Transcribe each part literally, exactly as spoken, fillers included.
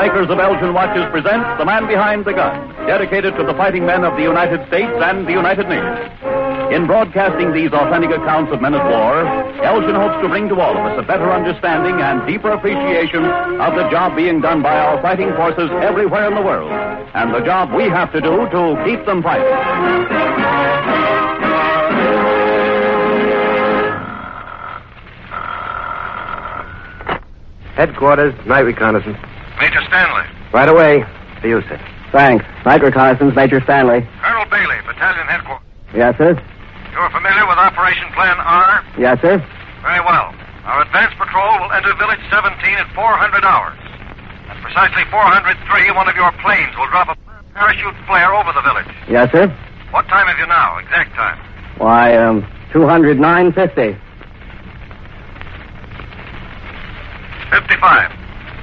makers of Elgin watches present The Man Behind the Gun, dedicated to the fighting men of the United States and the United Nations. In broadcasting these authentic accounts of men at war, Elgin hopes to bring to all of us a better understanding and deeper appreciation of the job being done by our fighting forces everywhere in the world, and the job we have to do to keep them fighting. Headquarters, night reconnaissance. Major Stanley. Right away. To you, sir. Thanks. Night reconnaissance, Major Stanley. Colonel Bailey, Battalion Headquarters. Yes, sir? You're familiar with Operation Plan R? Yes, sir. Very well. Our advance patrol will enter Village seventeen at four hundred hours. At precisely four hundred three, one of your planes will drop a parachute flare over the village. Yes, sir. What time have you now? Exact time. Why, um, two hundred nine fifty. fifty-five.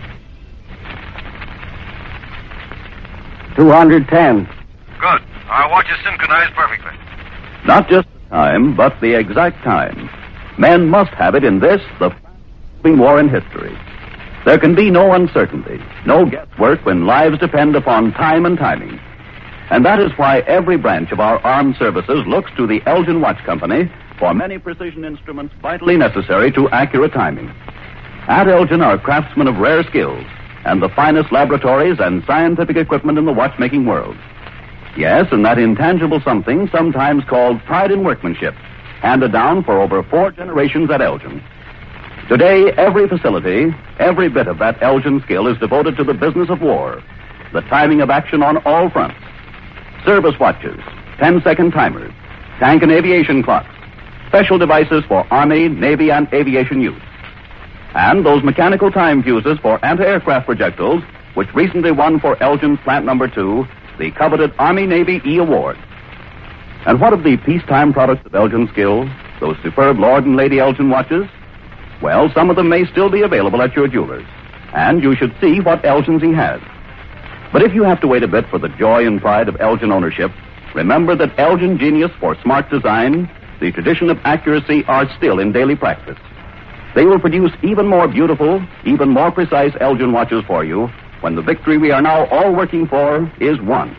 two hundred ten. Good. Our watch is synchronized perfectly. Not just the time, but the exact time. Men must have it in this, the f***ing war in history. There can be no uncertainty, no guesswork when lives depend upon time and timing. And that is why every branch of our armed services looks to the Elgin Watch Company for many precision instruments vitally necessary to accurate timing. At Elgin are craftsmen of rare skills and the finest laboratories and scientific equipment in the watchmaking world. Yes, and that intangible something sometimes called pride in workmanship, handed down for over four generations at Elgin. Today, every facility, every bit of that Elgin skill is devoted to the business of war, the timing of action on all fronts. Service watches, ten-second timers, tank and aviation clocks, special devices for Army, Navy, and aviation use. And those mechanical time fuses for anti-aircraft projectiles, which recently won for Elgin's Plant Number Two the coveted Army-Navy E Award. And what of the peacetime products of Elgin skill, those superb Lord and Lady Elgin watches? Well, some of them may still be available at your jeweler's, and you should see what Elgin's he has. But if you have to wait a bit for the joy and pride of Elgin ownership, remember that Elgin genius for smart design, the tradition of accuracy are still in daily practice. They will produce even more beautiful, even more precise Elgin watches for you when the victory we are now all working for is won.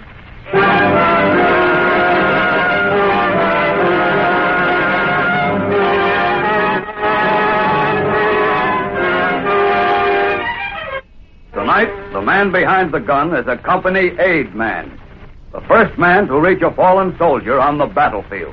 Tonight, the man behind the gun is a company aid man. The first man to reach a fallen soldier on the battlefield.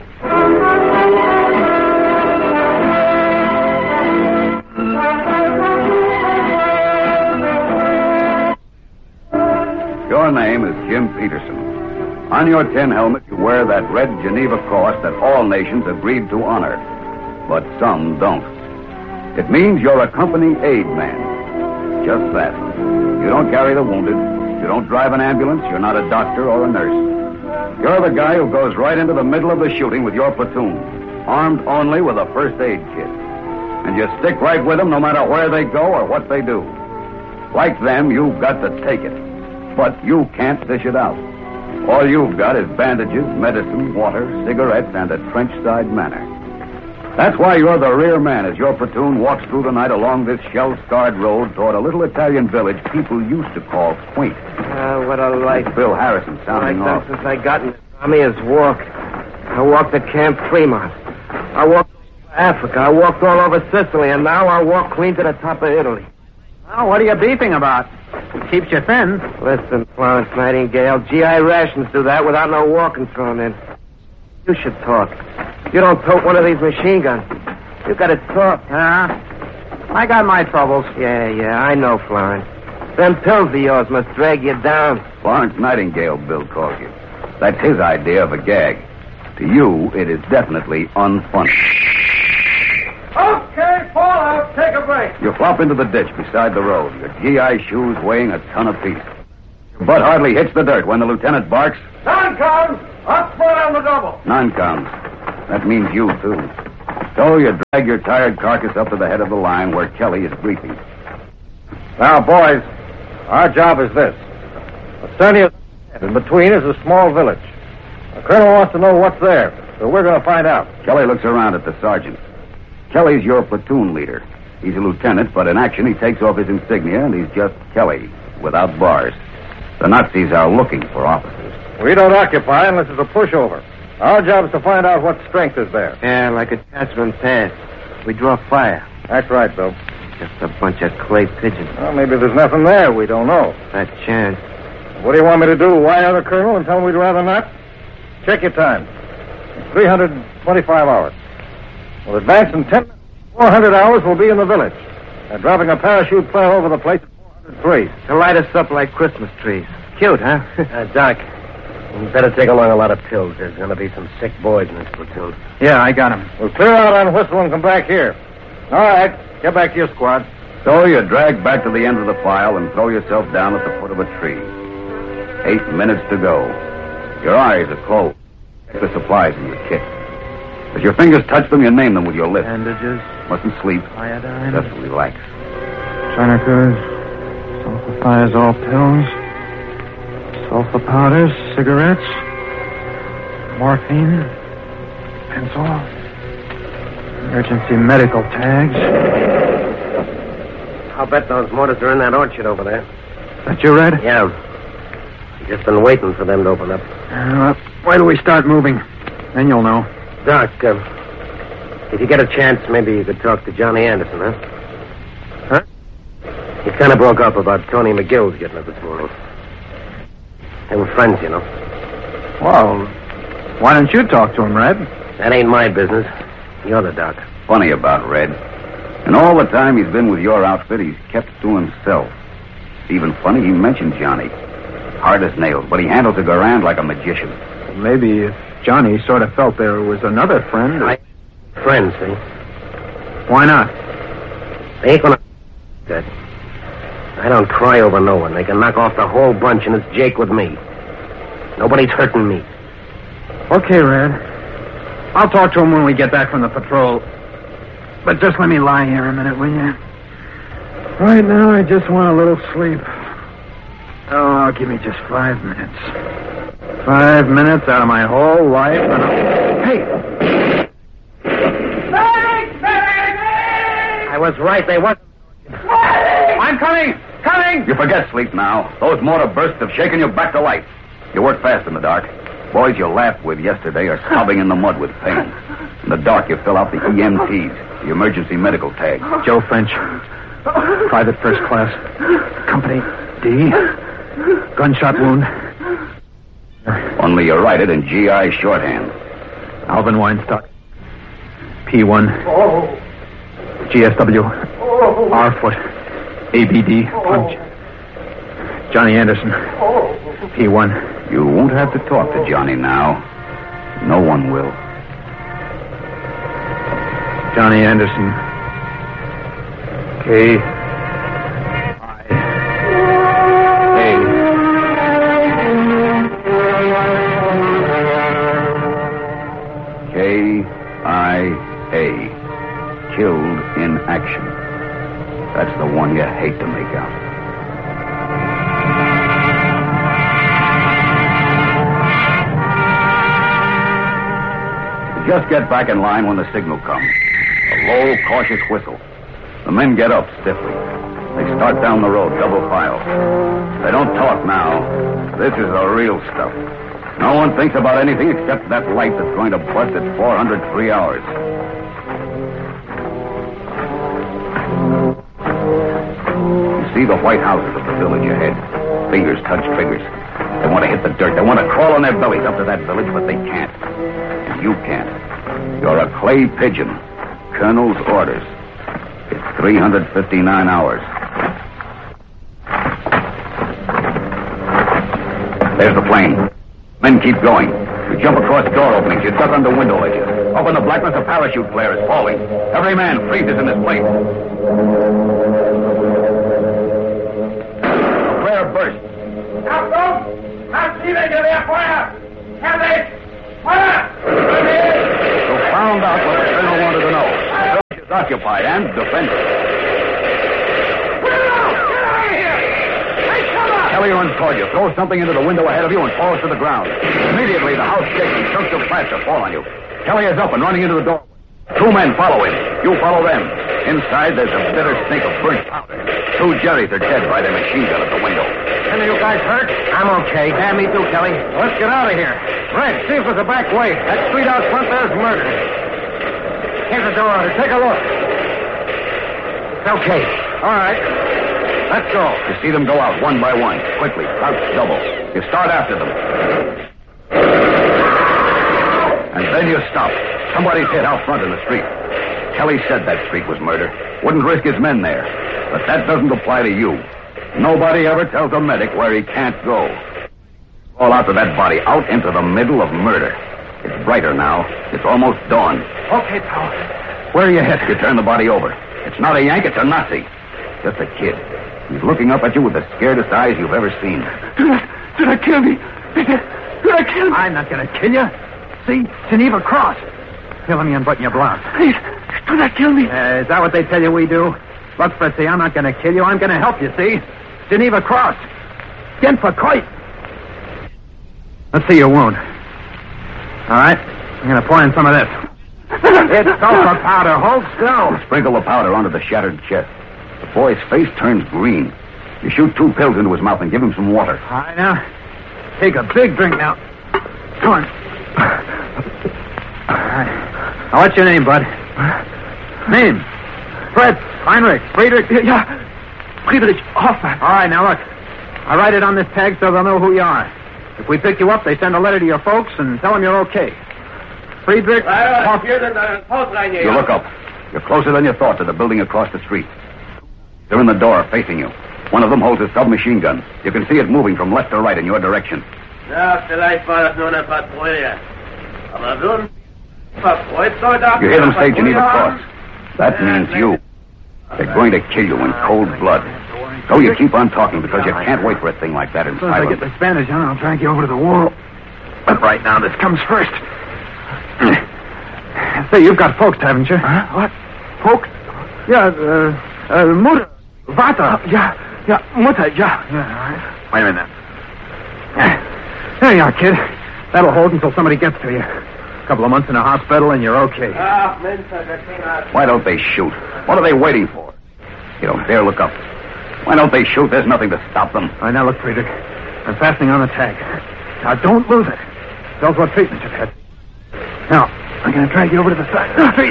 Your name is Jim Peterson. On your tin helmet, you wear that red Geneva cross that all nations agreed to honor, but some don't. It means you're a company aid man. Just that. You don't carry the wounded. You don't drive an ambulance. You're not a doctor or a nurse. You're the guy who goes right into the middle of the shooting with your platoon, armed only with a first aid kit. And you stick right with them no matter where they go or what they do. Like them, you've got to take it. But you can't dish it out. All you've got is bandages, medicine, water, cigarettes, and a trench-side manner. That's why you're the rear man as your platoon walks through the night along this shell-scarred road toward a little Italian village people used to call quaint. Ah, what a life. Bill Harrison sounding I've off. done since I got in the army is walk. I walked at Camp Fremont. I walked Africa. I walked all over Sicily, and now I walk clean to the top of Italy. Well, what are you beefing about? Keeps you thin. Listen, Florence Nightingale, G I rations do that without no walking thrown in. You should talk. You don't tote one of these machine guns. You got to talk. Yeah? I got my troubles. Yeah, yeah, I know, Florence. Them pills of yours must drag you down. Florence Nightingale, Bill calls you. That's his idea of a gag. To you, it is definitely unfunny. Okay, fall out. Take a break. You flop into the ditch beside the road, your G I shoes weighing a ton apiece. Your butt hardly hits the dirt when the lieutenant barks. Nine comes. Up front on the double. Nine comes. That means you, too. So you drag your tired carcass up to the head of the line where Kelly is briefing. Now, boys, our job is this. Esternia, in between is a small village. The colonel wants to know what's there, so we're going to find out. Kelly looks around at the sergeant. Kelly's your platoon leader. He's a lieutenant, but in action he takes off his insignia, and he's just Kelly. without bars. The Nazis are looking for officers. We don't occupy unless it's a pushover. Our job is to find out what strength is there. Yeah, like a Chatsman Pass. We draw fire. That's right, Bill. Just a bunch of clay pigeons. Well, maybe there's nothing there. We don't know. That chance. What do you want me to do? Wire the colonel and tell him we'd rather not? Check your time. three hundred twenty-five hours. We'll advance in ten minutes. four hundred hours we'll be in the village. They're dropping a parachute flare over the place at four hundred three. To light us up like Christmas trees. Cute, huh? uh, Doc, you better take along a lot of pills. There's going to be some sick boys in this platoon. Yeah, I got him. We'll clear out on Whistle and come back here. All right. Get back to your squad. So you drag back to the end of the file and throw yourself down at the foot of a tree. Eight minutes to go. Your eyes are closed. Check the supplies in the kit. As your fingers touch them, you name them with your lips. Bandages, Mustn't sleep. iodine, Just relax. tourniquets, sulfathiazole pills, sulfa powders, cigarettes, morphine, pencil, emergency medical tags. I'll bet those mortars are in that orchard over there. That you, Red? Yeah. Just been waiting for them to open up. Uh, why do we start moving? Then you'll know. Doc, uh, if you get a chance, maybe you could talk to Johnny Anderson, huh? Huh? He kind of broke up about Tony McGill's getting up this morning. They were friends, you know. Well, why don't you talk to him, Red? That ain't my business. You're the doc. Funny about Red. And all the time he's been with your outfit, he's kept to himself. It's even funny he mentioned Johnny. Hard as nails, but he handles a Garand like a magician. Maybe if Johnny sort of felt there was another friend. I... Friends, see? Why not? They ain't gonna... That. I don't cry over no one. They can knock off the whole bunch, and it's Jake with me. Nobody's hurting me. Okay, Red. I'll talk to him when we get back from the patrol. But just let me lie here a minute, will you? Right now, I just want a little sleep. Oh, give me just five minutes. Five minutes out of my whole life, and I'll... Hey! I was right. They wasn't. I'm coming! Coming! You forget sleep now. Those mortar bursts have shaken you back to life. You work fast in the dark. Boys you laughed with yesterday are sobbing in the mud with pain. In the dark, you fill out the E M Ts, the emergency medical tag. Joe French. Private first class. Company D. Gunshot wound. Only you write it in G I shorthand. Alvin Weinstock. P one. G S W. R foot. A B D. Punch. Johnny Anderson. P one. You won't have to talk to Johnny now. No one will. Johnny Anderson. K. I. A. K I A. Killed in action. That's the one you hate to make out. You just get back in line when the signal comes. A low, cautious whistle. The men get up stiffly. They start down the road, double file. They don't talk now. This is the real stuff. No one thinks about anything except that light that's going to bust at four hundred three hours. You see the white houses of the village ahead. Fingers touch triggers. They want to hit the dirt. They want to crawl on their bellies up to that village, but they can't. And you can't. You're a clay pigeon. Colonel's orders. It's three hundred fifty-nine hours. There's the plane. Men keep going. You jump across door openings. You duck under window ledges. Up in the blackness, a parachute flare is falling. Every man freezes in his place. The flare bursts. So found out what the colonel wanted to know. The village is occupied and defended. Kelly runs toward you, throws something into the window ahead of you, and falls to the ground. Immediately, the house shakes and chunks of plaster fall on you. Kelly is up and running into the door. Two men follow him. You follow them. Inside, there's a bitter stink of burnt powder. Two Jerrys are dead by their machine gun at the window. Any of you guys hurt? I'm okay. Yeah, me too, Kelly. Let's get out of here. Red, see if there's a back way. That street out front there's murder. Here's the door. Take a look. It's okay. All right. Let's go. You see them go out one by one, quickly, crouch double. You start after them. And then you stop. Somebody's hit out front in the street. Kelly said that street was murder. Wouldn't risk his men there. But that doesn't apply to you. Nobody ever tells a medic where he can't go. Fall out to that body, out into the middle of murder. It's brighter now. It's almost dawn. Okay, pal. Where are you headed? You turn the body over. It's not a Yank, it's a Nazi. Just a kid. He's looking up at you with the scaredest eyes you've ever seen. Do not, do not kill me. Do not kill me. I'm not going to kill you. See? Geneva Cross. Here, let me unbutton your blouse. Please, do not kill me. Uh, is that what they tell you we do? Look, Fritzy, I'm not going to kill you. I'm going to help you, see? Geneva Cross. Genfer Kreuz. Let's see your wound. All right. I'm going to pour in some of this. It's sulfur powder. Hold still. Sprinkle the powder onto the shattered chest. The boy's face turns green. You shoot two pills into his mouth and give him some water. All right, now. Take a big drink now. Come on. All right. Now, what's your name, bud? Name? Fred. Heinrich. Friedrich. Yeah. Friedrich Hoffman. All right, now look. I write it on this tag so they'll know who you are. If we pick you up, they send a letter to your folks and tell them you're okay. Friedrich Hoffman. You look up. You're closer than you thought to the building across the street. They're in the door, facing you. One of them holds a submachine gun. You can see it moving from left to right in your direction. You hear them say Geneva Cross. That means you. They're going to kill you in cold blood. So you keep on talking because you can't wait for a thing like that in As soon as I silence. get this bandage on, I'll drag you over to the wall. But right now, this comes first. Say, you've got folks, haven't you? Huh? What? Folks? Yeah, uh, uh, Mutter. Vater. Yeah, yeah, Mutter, yeah. Yeah, all right. Wait a minute. There you are, kid. That'll hold until somebody gets to you. A couple of months in a hospital and you're okay. Why don't they shoot? What are they waiting for? You don't dare look up. Why don't they shoot? There's nothing to stop them. All right, now look, Friedrich. I'm fastening on the tag. Now, don't lose it. Tells what treatment you've had. Now, I'm going to drag you over to the side. Street.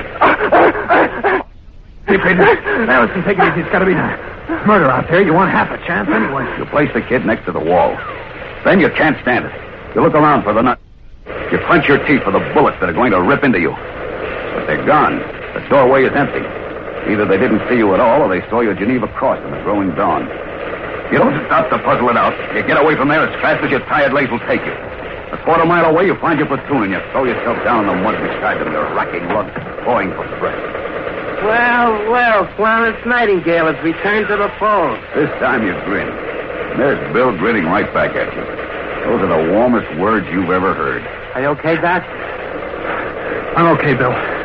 Hey, Friedrich. Now, listen, take it easy. It's got to be done. Murder out there. You want half a chance anyway. You place the kid next to the wall. Then you can't stand it. You look around for the nut. You clench your teeth for the bullets that are going to rip into you. But they're gone. The doorway is empty. Either they didn't see you at all, or they saw your Geneva Cross in the growing dawn. You don't stop to puzzle it out. You get away from there as fast as your tired legs will take you. A quarter mile away, you find your platoon, and you throw yourself down in the mud beside them, your racking lungs clawing for breath. Well, well, Florence Nightingale has returned to the fold. This time you grin. There's Bill grinning right back at you. Those are the warmest words you've ever heard. Are you okay, Doc? I'm okay, Bill.